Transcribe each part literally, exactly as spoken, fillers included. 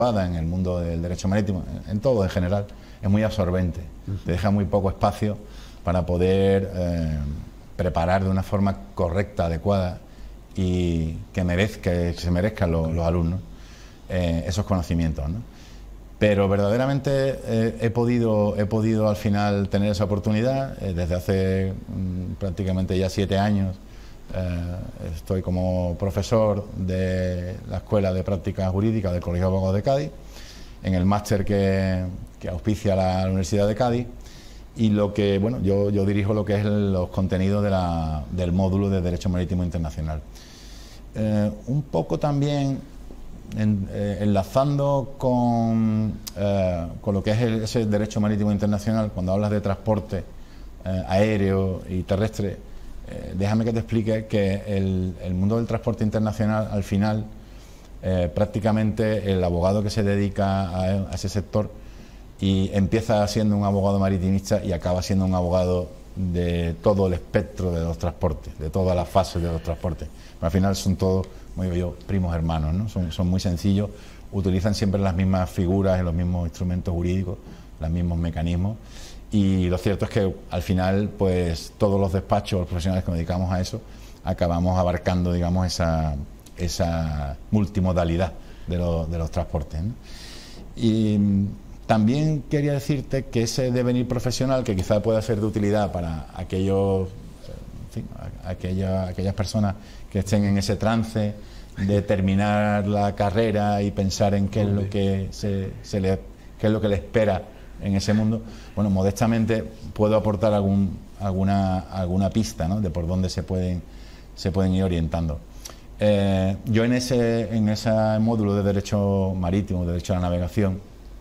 en el mundo del derecho marítimo, en todo en general, es muy absorbente. Te deja muy poco espacio para poder eh, preparar de una forma correcta, adecuada y que merezca, que se merezcan los, los alumnos eh, esos conocimientos, ¿no? Pero verdaderamente eh, he podido he podido al final tener esa oportunidad eh, desde hace mm, prácticamente ya siete años. Eh, estoy como profesor de la Escuela de Práctica Jurídica del Colegio de Abogados de Cádiz, en el máster que, que auspicia la, la Universidad de Cádiz, y lo que bueno yo, yo dirijo lo que es el, los contenidos de la, del módulo de Derecho Marítimo Internacional. Eh, un poco también en, eh, enlazando con, eh, con lo que es el, ese Derecho Marítimo Internacional, cuando hablas de transporte eh, aéreo y terrestre. Eh, déjame que te explique que el, el mundo del transporte internacional, al final, eh, prácticamente el abogado que se dedica a, a ese sector y empieza siendo un abogado maritimista y acaba siendo un abogado de todo el espectro de los transportes, de todas las fases de los transportes. Pero al final son todos, como digo yo, primos hermanos, ¿no? Son, son muy sencillos, utilizan siempre las mismas figuras y los mismos instrumentos jurídicos, los mismos mecanismos. Y lo cierto es que al final, pues todos los despachos, los profesionales que nos dedicamos a eso, acabamos abarcando, digamos, esa, esa multimodalidad de, lo, de los transportes, ¿no? Y también quería decirte que ese devenir profesional, que quizá pueda ser de utilidad para aquellos, en fin, aquella, aquellas personas que estén en ese trance de terminar la carrera y pensar en qué es lo que se, se le, qué es lo que le espera en ese mundo, bueno, modestamente puedo aportar algún, alguna, alguna pista, ¿no?, de por dónde se pueden, se pueden ir orientando. Eh, yo en ese, en ese módulo de Derecho Marítimo, de Derecho a la Navegación,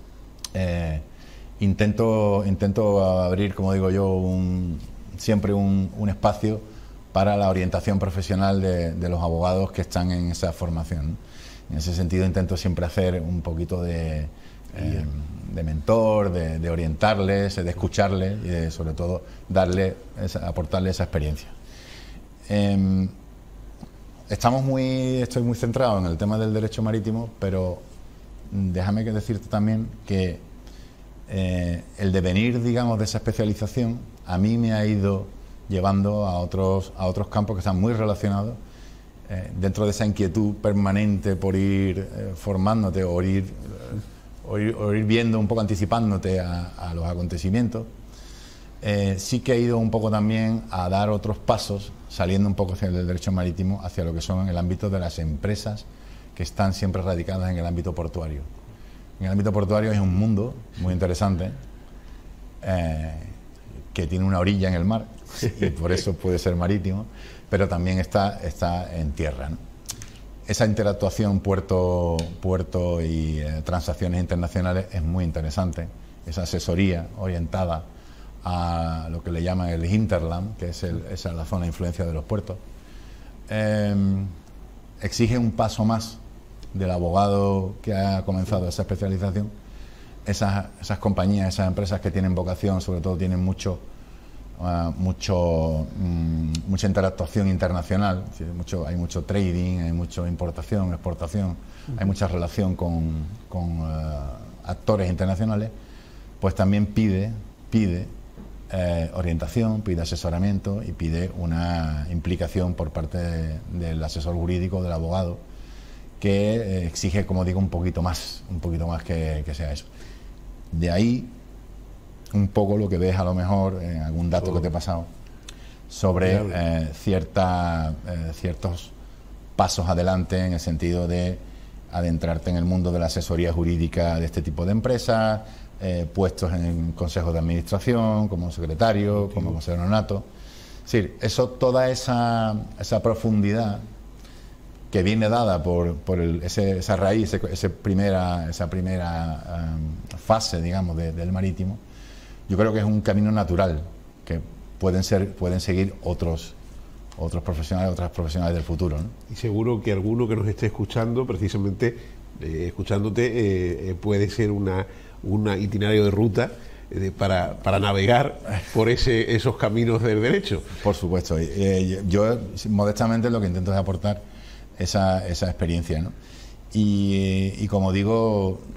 eh, intento, intento abrir, como digo yo, un, siempre un, un espacio para la orientación profesional de, de los abogados que están en esa formación, ¿no? En ese sentido intento siempre hacer un poquito de... Eh, de mentor, de, de orientarles, de escucharles y de, sobre todo, darle esa, aportarle esa experiencia. Eh, estamos muy, estoy muy centrado en el tema del derecho marítimo, pero déjame que decirte también que eh, el devenir, digamos, de esa especialización a mí me ha ido llevando a otros, a otros campos que están muy relacionados eh, dentro de esa inquietud permanente por ir eh, formándote o ir... Eh, O ir, o ir viendo un poco, anticipándote a, a los acontecimientos. Eh, sí que he ido un poco también a dar otros pasos, saliendo un poco hacia el derecho marítimo, hacia lo que son en el ámbito de las empresas que están siempre radicadas en el ámbito portuario. En el ámbito portuario es un mundo muy interesante, eh, que tiene una orilla en el mar, y por eso puede ser marítimo, pero también está, está en tierra, ¿no? Esa interactuación puerto, puerto y eh, transacciones internacionales es muy interesante. Esa asesoría orientada a lo que le llaman el hinterland, que es el, esa es la zona de influencia de los puertos, eh, exige un paso más del abogado que ha comenzado esa especialización. Esas, esas compañías, esas empresas que tienen vocación, sobre todo tienen mucho Uh, mucho um, mucha interactuación internacional, es decir, mucho, hay mucho trading, hay mucha importación, exportación, uh-huh. Hay mucha relación con, con uh, actores internacionales, pues también pide pide eh, orientación, pide asesoramiento y pide una implicación por parte de, del asesor jurídico, del abogado, que eh, exige, como digo, un poquito más, un poquito más que, que sea eso. De ahí un poco lo que ves a lo mejor en algún dato que te he pasado sobre eh, cierta, eh, ciertos pasos adelante en el sentido de adentrarte en el mundo de la asesoría jurídica de este tipo de empresas, eh, puestos en consejos de administración, como secretario, okay, como consejero nonato. Es decir, eso, toda esa, esa profundidad que viene dada por, por el, ese, esa raíz, ese, ese primera, esa primera um, fase, digamos, de, del marítimo, yo creo que es un camino natural que pueden ser, pueden seguir otros, otros profesionales, otras profesionales del futuro, ¿no? Y seguro que alguno que nos esté escuchando, precisamente eh, escuchándote, eh, puede ser una, una itinerario de ruta eh, para, para navegar por ese, esos caminos del derecho. Por supuesto. Eh, yo, modestamente, lo que intento es aportar esa, esa experiencia, ¿no? Y, y como digo,